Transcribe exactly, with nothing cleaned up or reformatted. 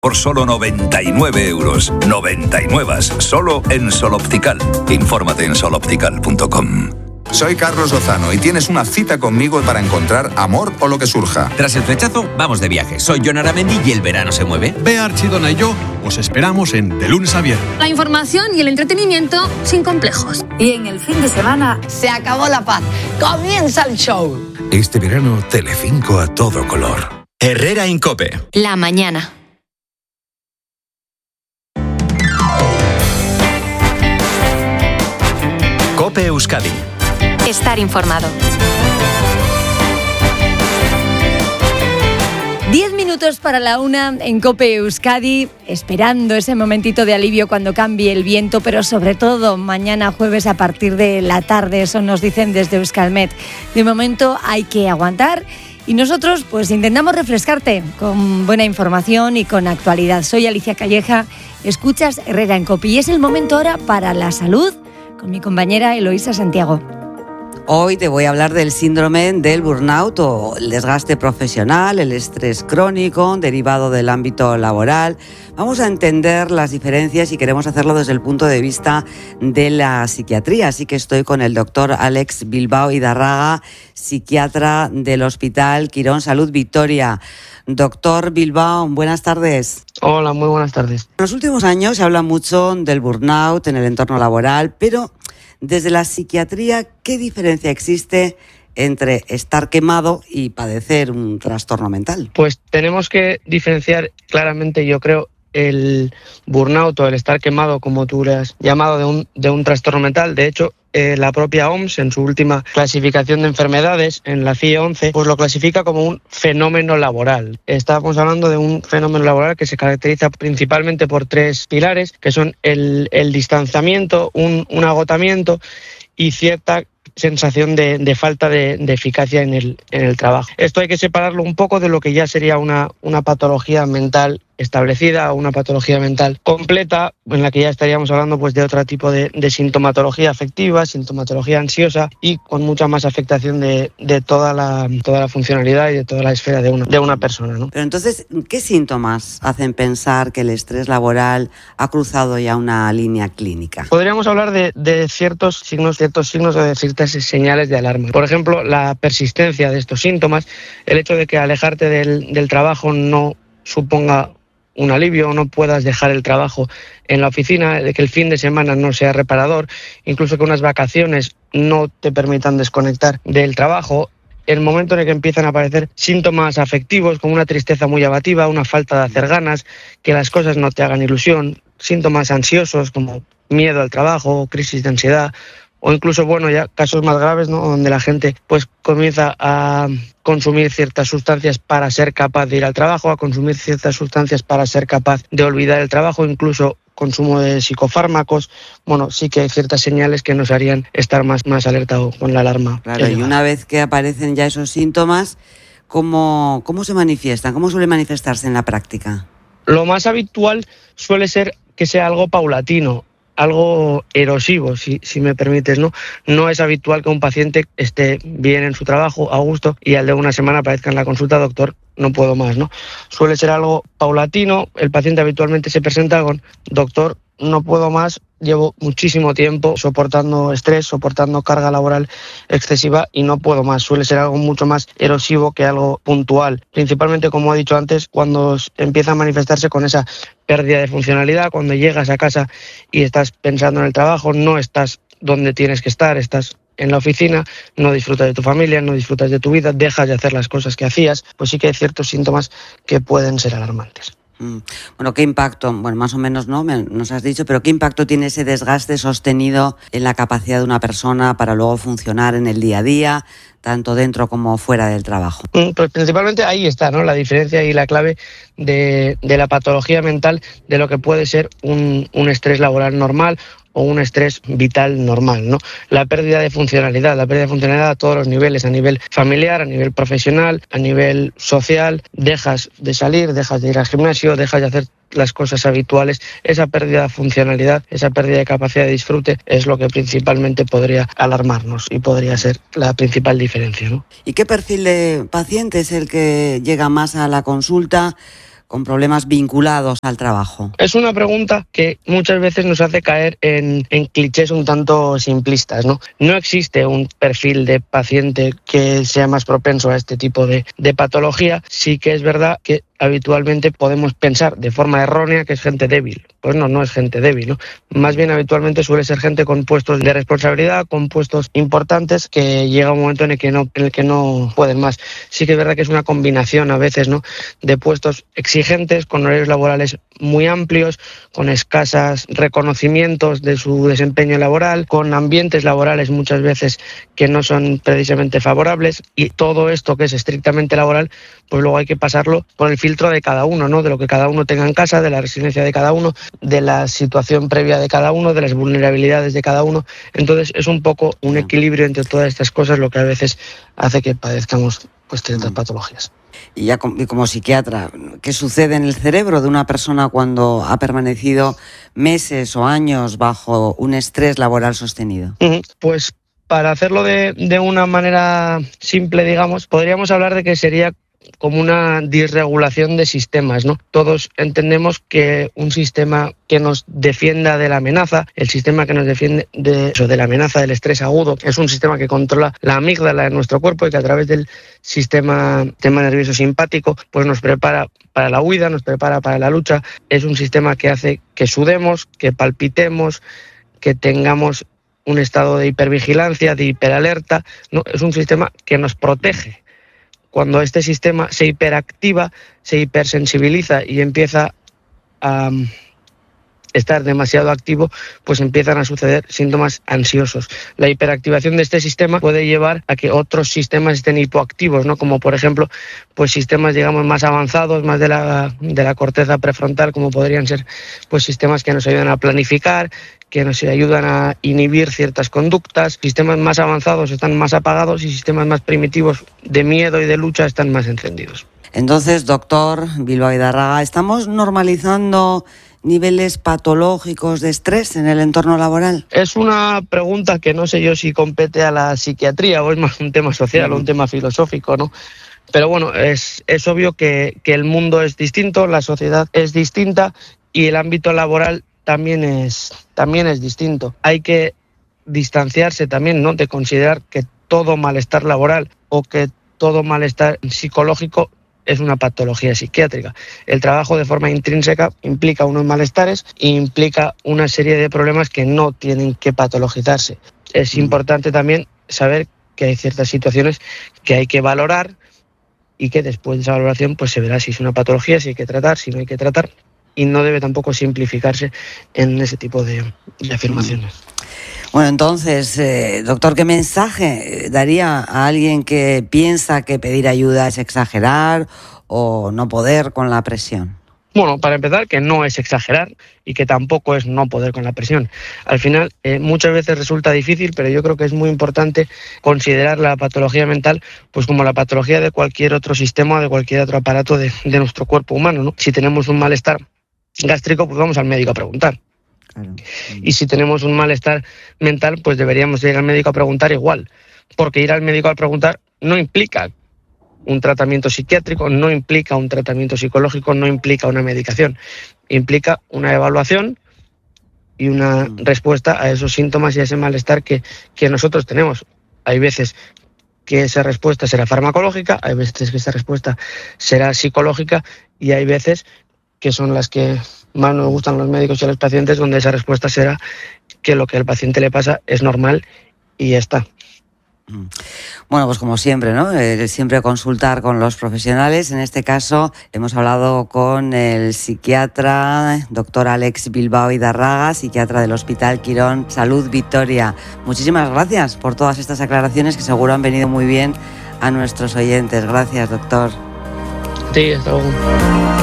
Por solo noventa y nueve euros. noventa y nueve, solo en Sol Optical. Infórmate en sol optical punto com. Soy Carlos Lozano y tienes una cita conmigo para encontrar amor o lo que surja. Tras el flechazo, vamos de viaje. Soy Jon Aramendi y el verano se mueve. Bea Archidona y yo os esperamos en De Lunes a Viernes. La información y el entretenimiento sin complejos. Y en el fin de semana se acabó la paz. Comienza el show. Este verano, Telecinco a todo color. Herrera en COPE. La mañana. COPE Euskadi. Estar informado. Diez minutos para la una en COPE Euskadi, esperando ese momentito de alivio cuando cambie el viento, pero sobre todo mañana jueves a partir de la tarde, eso nos dicen desde Euskalmet. De momento hay que aguantar y nosotros pues intentamos refrescarte con buena información y con actualidad. Soy Alicia Calleja, escuchas Herrera en COPE y es el momento ahora para la salud con mi compañera Eloísa Santiago. Hoy te voy a hablar del síndrome del burnout o el desgaste profesional, el estrés crónico derivado del ámbito laboral. Vamos a entender las diferencias y queremos hacerlo desde el punto de vista de la psiquiatría. Así que estoy con el doctor Alex Bilbao Idarraga, psiquiatra del Hospital Quirón Salud Vitoria. Doctor Bilbao, buenas tardes. Hola, muy buenas tardes. En los últimos años se habla mucho del burnout en el entorno laboral, pero desde la psiquiatría, ¿qué diferencia existe entre estar quemado y padecer un trastorno mental? Pues tenemos que diferenciar claramente, yo creo, el burnout o el estar quemado, como tú le has llamado, de un, de un trastorno mental. De hecho, eh, la propia O M S, en su última clasificación de enfermedades, en la C I E once, pues lo clasifica como un fenómeno laboral. Estamos hablando de un fenómeno laboral que se caracteriza principalmente por tres pilares, que son el, el distanciamiento, un, un agotamiento y cierta sensación de, de falta de, de eficacia en el, en el trabajo. Esto hay que separarlo un poco de lo que ya sería una, una patología mental establecida, una patología mental completa, en la que ya estaríamos hablando pues de otro tipo de, de sintomatología afectiva, sintomatología ansiosa y con mucha más afectación de, de toda la toda la funcionalidad y de toda la esfera de una, de una persona, ¿no? Pero entonces, ¿qué síntomas hacen pensar que el estrés laboral ha cruzado ya una línea clínica? Podríamos hablar de, de ciertos signos, ciertos signos o de ciertas señales de alarma. Por ejemplo, la persistencia de estos síntomas, el hecho de que alejarte del, del trabajo no suponga un alivio o no puedas dejar el trabajo en la oficina, de que el fin de semana no sea reparador, incluso que unas vacaciones no te permitan desconectar del trabajo. El momento en el que empiezan a aparecer síntomas afectivos como una tristeza muy abativa, una falta de hacer ganas, que las cosas no te hagan ilusión, síntomas ansiosos como miedo al trabajo, crisis de ansiedad, o incluso, bueno, ya casos más graves, ¿no?, donde la gente pues comienza a consumir ciertas sustancias para ser capaz de ir al trabajo, a consumir ciertas sustancias para ser capaz de olvidar el trabajo, incluso consumo de psicofármacos. Bueno, sí que hay ciertas señales que nos harían estar más, más alerta o con la alarma. Claro, y una vez que aparecen ya esos síntomas, ¿cómo, cómo se manifiestan? ¿Cómo suele manifestarse en la práctica? Lo más habitual suele ser que sea algo paulatino, algo erosivo, si, si me permites, ¿no? No es habitual que un paciente esté bien en su trabajo, a gusto, y al de una semana aparezca en la consulta, doctor, no puedo más, ¿no? Suele ser algo paulatino, el paciente habitualmente se presenta con, doctor, no puedo más, llevo muchísimo tiempo soportando estrés, soportando carga laboral excesiva y no puedo más. Suele ser algo mucho más erosivo que algo puntual. Principalmente, como he dicho antes, cuando empieza a manifestarse con esa pérdida de funcionalidad, cuando llegas a casa y estás pensando en el trabajo, no estás donde tienes que estar, estás en la oficina, no disfrutas de tu familia, no disfrutas de tu vida, dejas de hacer las cosas que hacías, pues sí que hay ciertos síntomas que pueden ser alarmantes. Bueno, ¿qué impacto? Bueno, más o menos no nos has dicho, pero ¿qué impacto tiene ese desgaste sostenido en la capacidad de una persona para luego funcionar en el día a día, tanto dentro como fuera del trabajo? Pues principalmente ahí está, ¿no?, la diferencia y la clave de, de la patología mental de lo que puede ser un, un estrés laboral normal o un estrés vital normal, ¿no? La pérdida de funcionalidad, la pérdida de funcionalidad a todos los niveles, a nivel familiar, a nivel profesional, a nivel social. Dejas de salir, dejas de ir al gimnasio, dejas de hacer las cosas habituales. Esa pérdida de funcionalidad, esa pérdida de capacidad de disfrute es lo que principalmente podría alarmarnos y podría ser la principal diferencia, ¿no? ¿Y qué perfil de paciente es el que llega más a la consulta con problemas vinculados al trabajo? Es una pregunta que muchas veces nos hace caer en, en clichés un tanto simplistas, ¿no? No existe un perfil de paciente que sea más propenso a este tipo de, de patología. Sí que es verdad que habitualmente podemos pensar de forma errónea que es gente débil. Pues no, no es gente débil, ¿no? Más bien habitualmente suele ser gente con puestos de responsabilidad, con puestos importantes, que llega un momento en el que no, en el que no pueden más. Sí que es verdad que es una combinación a veces, ¿no?, de puestos exigentes, con horarios laborales muy amplios, con escasos reconocimientos de su desempeño laboral, con ambientes laborales muchas veces que no son precisamente favorables, y todo esto que es estrictamente laboral, pues luego hay que pasarlo por el filtro de cada uno, ¿no?, de lo que cada uno tenga en casa, de la residencia de cada uno, de la situación previa de cada uno, de las vulnerabilidades de cada uno. Entonces es un poco un equilibrio entre todas estas cosas lo que a veces hace que padezcamos pues ciertas patologías. Y ya como, como psiquiatra, ¿qué sucede en el cerebro de una persona cuando ha permanecido meses o años bajo un estrés laboral sostenido? Uh-huh. Pues para hacerlo de, de una manera simple, digamos, podríamos hablar de que sería como una disregulación de sistemas, ¿no? Todos entendemos que un sistema que nos defienda de la amenaza, el sistema que nos defiende de, eso, de la amenaza del estrés agudo, es un sistema que controla la amígdala de nuestro cuerpo y que a través del sistema, sistema nervioso simpático pues nos prepara para la huida, nos prepara para la lucha. Es un sistema que hace que sudemos, que palpitemos, que tengamos un estado de hipervigilancia, de hiperalerta, ¿no? Es un sistema que nos protege. Cuando este sistema se hiperactiva, se hipersensibiliza y empieza a estar demasiado activo, pues empiezan a suceder síntomas ansiosos. La hiperactivación de este sistema puede llevar a que otros sistemas estén hipoactivos, ¿no? Como por ejemplo, pues sistemas, digamos, más avanzados, más de la, de la corteza prefrontal, como podrían ser pues sistemas que nos ayudan a planificar, que nos ayudan a inhibir ciertas conductas. Sistemas más avanzados están más apagados y sistemas más primitivos de miedo y de lucha están más encendidos. Entonces, doctor Bilbao Idarraga, ¿estamos normalizando niveles patológicos de estrés en el entorno laboral? Es una pregunta que no sé yo si compete a la psiquiatría o es más un tema social o un tema filosófico, ¿no? Pero bueno, es, es obvio que, que el mundo es distinto, la sociedad es distinta y el ámbito laboral también es, también es distinto. Hay que distanciarse también, ¿no?, de considerar que todo malestar laboral o que todo malestar psicológico es una patología psiquiátrica. El trabajo de forma intrínseca implica unos malestares e implica una serie de problemas que no tienen que patologizarse. Es importante también saber que hay ciertas situaciones que hay que valorar y que después de esa valoración pues se verá si es una patología, si hay que tratar, si no hay que tratar, y no debe tampoco simplificarse en ese tipo de, de afirmaciones. Bueno, entonces, eh, doctor, ¿qué mensaje daría a alguien que piensa que pedir ayuda es exagerar o no poder con la presión? Bueno, para empezar, que no es exagerar y que tampoco es no poder con la presión. Al final, eh, muchas veces resulta difícil, pero yo creo que es muy importante considerar la patología mental pues como la patología de cualquier otro sistema o de cualquier otro aparato de, de nuestro cuerpo humano, ¿no? Si tenemos un malestar gástrico, pues vamos al médico a preguntar. Claro. Y si tenemos un malestar mental, pues deberíamos ir al médico a preguntar igual, porque ir al médico a preguntar no implica un tratamiento psiquiátrico, no implica un tratamiento psicológico, no implica una medicación, implica una evaluación y una respuesta a esos síntomas y a ese malestar que, que nosotros tenemos. Hay veces que esa respuesta será farmacológica, hay veces que esa respuesta será psicológica y hay veces que son las que más nos gustan a los médicos y a los pacientes, donde esa respuesta será que lo que al paciente le pasa es normal y ya está. Bueno, pues como siempre, ¿no? Eh, siempre consultar con los profesionales. En este caso hemos hablado con el psiquiatra, doctor Alex Bilbao Idarraga, psiquiatra del Hospital Quirón Salud Vitoria. Muchísimas gracias por todas estas aclaraciones que seguro han venido muy bien a nuestros oyentes. Gracias, doctor. Sí, hasta luego.